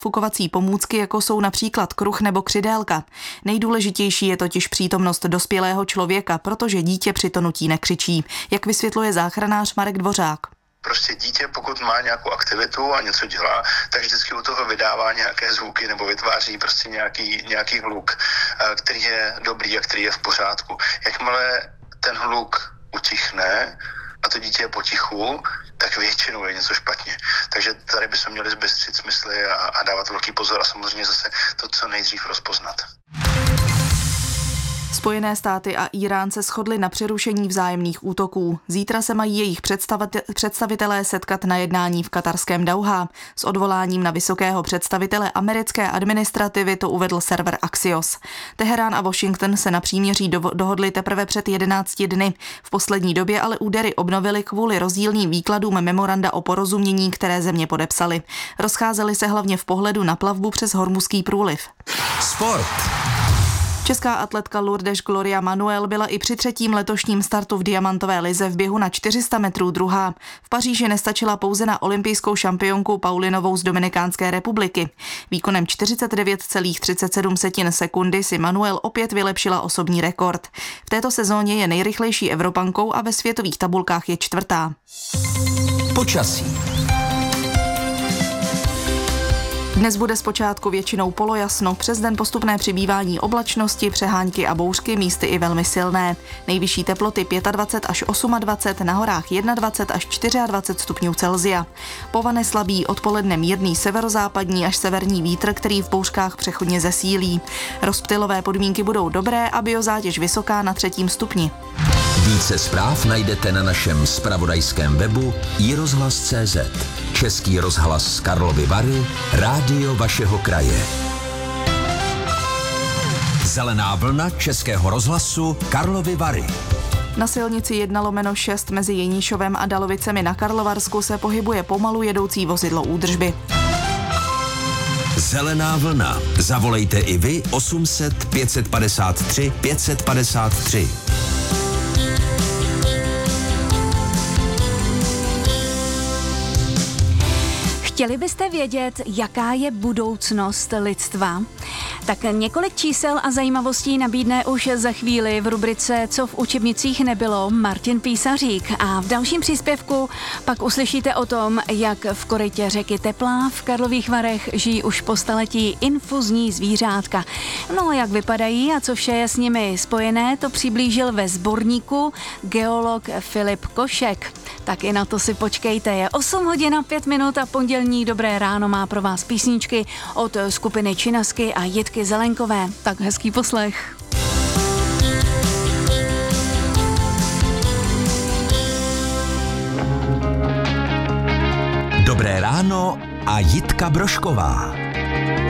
fukovací pomůcky, jako jsou například kruh nebo křidélka. Nejdůležitější je totiž přítomnost dospělého člověka, protože dítě při tonutí nekřičí, jak vysvětluje záchranář Marek Dvořák. Prostě dítě, pokud má nějakou aktivitu a něco dělá, tak vždycky u toho vydává nějaké zvuky nebo vytváří prostě nějaký hluk, který je dobrý a který je v pořádku. Jakmile ten hluk utichne a to dítě je potichu, tak většinou je něco špatně. Takže tady bychom měli zbystřit smysly a dávat velký pozor a samozřejmě zase to co nejdřív rozpoznat. Spojené státy a Írán se shodli na přerušení vzájemných útoků. Zítra se mají jejich představitelé setkat na jednání v katarském Dauhá. S odvoláním na vysokého představitele americké administrativy to uvedl server Axios. Teherán a Washington se na příměří dohodli teprve před 11 dny. V poslední době ale údery obnovily kvůli rozdílným výkladům memoranda o porozumění, které země podepsaly. Rozcházely se hlavně v pohledu na plavbu přes Hormuzský průliv. Sport. Česká atletka Lourdes Gloria Manuel byla i při třetím letošním startu v diamantové lize v běhu na 400 metrů druhá. V Paříži nestačila pouze na olympijskou šampionku Paulinovou z Dominikánské republiky. Výkonem 49,37 sekundy si Manuel opět vylepšila osobní rekord. V této sezóně je nejrychlejší Evropankou a ve světových tabulkách je čtvrtá. Počasí. Dnes bude zpočátku většinou polojasno, přes den postupné přibývání oblačnosti, přehánky a bouřky, místy i velmi silné. Nejvyšší teploty 25 až 28, na horách 21 až 24 stupňů Celsia. Povane slabý, odpoledne mírný severozápadní až severní vítr, který v bouřkách přechodně zesílí. Rozptylové podmínky budou dobré a biozátěž vysoká na 3. stupni. Více zpráv najdete na našem zpravodajském webu iRozhlas.cz. Český rozhlas Karlovy Vary, rádio vašeho kraje. Zelená vlna Českého rozhlasu Karlovy Vary. Na silnici 1/6 mezi Jeníšovem a Dalovicemi na Karlovarsku se pohybuje pomalu jedoucí vozidlo údržby. Zelená vlna. Zavolejte i vy 800 553 553. Chtěli byste vědět, jaká je budoucnost lidstva? Tak několik čísel a zajímavostí nabídne už za chvíli v rubrice Co v učebnicích nebylo Martin Písařík. A v dalším příspěvku pak uslyšíte o tom, jak v korytě řeky Teplá v Karlových Varech žijí už po staletí infuzní zvířátka. No a jak vypadají a co vše je s nimi spojené, to přiblížil ve sborníku geolog Filip Košek. Tak i na to si počkejte. Je 8:05 a pondělní Dobré ráno má pro vás písničky od skupiny Činasky a Jitky Zelenkové. Tak hezký poslech. Dobré ráno a Jitka Brošková.